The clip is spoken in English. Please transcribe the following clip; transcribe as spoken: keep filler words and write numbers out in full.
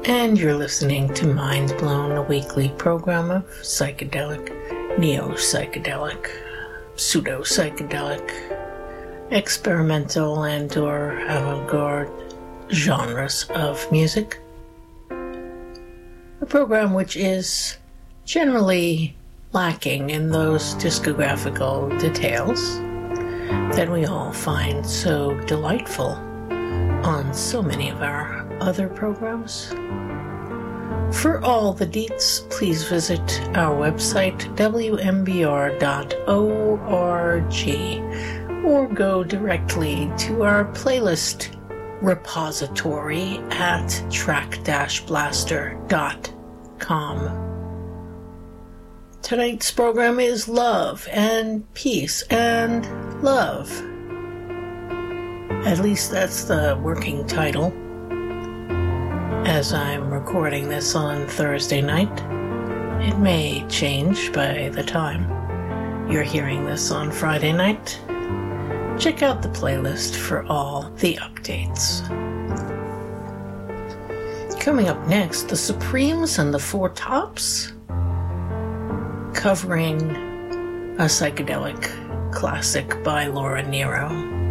and you're listening to Mind Blown, a weekly program of psychedelic, neo-psychedelic, pseudo-psychedelic, experimental and or avant-garde genres of music. A program which is generally lacking in those discographical details that we all find so delightful on so many of our other programs. For all the deets, please visit our website w m b r dot org or go directly to our playlist repository at track dash blaster dot com. Tonight's program is Love and Peace and Love. At least that's the working title. As I'm recording this on Thursday night, it may change by the time you're hearing this on Friday night. Check out the playlist for all the updates. Coming up next, The Supremes and the Four Tops, covering a psychedelic classic by Laura Nyro.